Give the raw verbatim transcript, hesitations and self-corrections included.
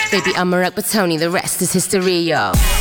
Baby, I'm a rock, but Tony, the rest is history, yo.